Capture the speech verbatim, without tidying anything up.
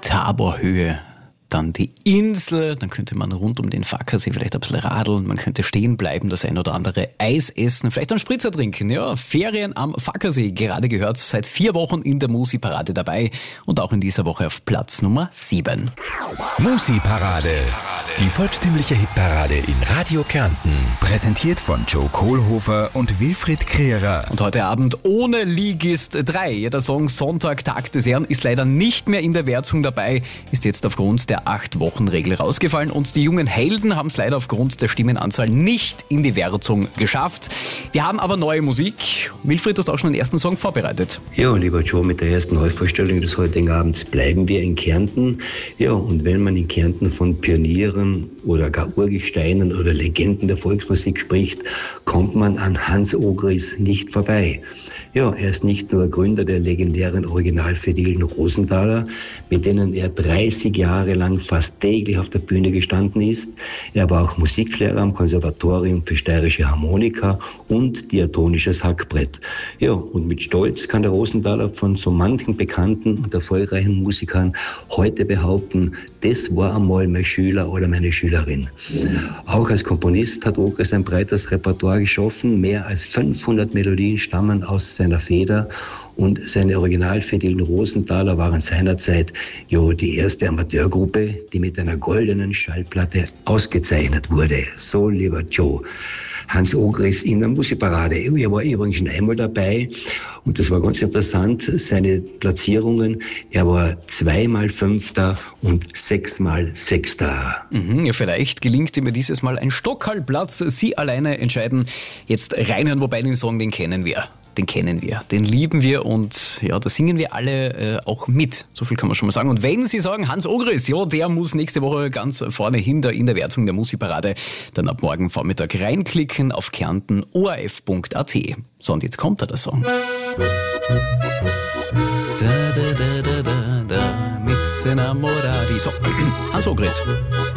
Taborhöhe, dann die Insel, dann könnte man rund um den Fackersee vielleicht ein bisschen radeln, man könnte stehen bleiben, das ein oder andere Eis essen, vielleicht einen Spritzer trinken. Ja, Ferien am Fackersee, gerade gehört, seit vier Wochen in der Musi-Parade dabei und auch in dieser Woche auf Platz Nummer sieben. Musi-Parade, die volkstümliche Hitparade in Radio Kärnten. Präsentiert von Joe Kohlhofer und Wilfried Kreerer. Und heute Abend ohne Ligist drei. Ja, der Song Sonntag, Tag des Herrn ist leider nicht mehr in der Wertung dabei, ist jetzt aufgrund der acht-Wochen-Regel rausgefallen und die jungen Helden haben es leider aufgrund der Stimmenanzahl nicht in die Wertung geschafft. Wir haben aber neue Musik. Wilfried, du hast auch schon den ersten Song vorbereitet. Ja, lieber Joe, mit der ersten Neuvorstellung des heutigen Abends bleiben wir in Kärnten. Ja, und wenn man in Kärnten von Pionieren oder gar Urgesteinen oder Legenden der Volksmusik spricht, kommt man an Hans Ogris nicht vorbei. Ja, er ist nicht nur Gründer der legendären Originalfiedilen Rosenthaler, mit denen er dreißig Jahre lang fast täglich auf der Bühne gestanden ist. Er war auch Musiklehrer am Konservatorium für steirische Harmonika und diatonisches Hackbrett. Ja, und mit Stolz kann der Rosenthaler von so manchen bekannten und erfolgreichen Musikern heute behaupten, das war einmal mein Schüler oder meine Schülerin. Auch als Komponist hat Ogris ein breites Repertoire geschaffen. Mehr als fünfhundert Melodien stammen aus seiner Feder und seine Originalfiedilen Rosenthaler waren seinerzeit jo, die erste Amateurgruppe, die mit einer goldenen Schallplatte ausgezeichnet wurde. So, lieber Joe, Hans Ogris in der Musikparade. Er war übrigens schon einmal dabei und das war ganz interessant, seine Platzierungen. Er war zweimal Fünfter und sechsmal Sechster. Mhm, ja, vielleicht gelingt ihm dieses Mal ein Stockerlplatz. Sie alleine entscheiden. Jetzt reinhören, wobei den Song, den kennen wir. Den kennen wir, den lieben wir und ja, da singen wir alle äh, auch mit. So viel kann man schon mal sagen. Und wenn Sie sagen, Hans Ogris, ja, der muss nächste Woche ganz vorne hin da in der Wertung der Musikparade, dann ab morgen Vormittag reinklicken auf kärnten o r f punkt a t. So, und jetzt kommt da der Song. Da, da, da, da, da, da, Miss Innamorati. So, Hans Ogris.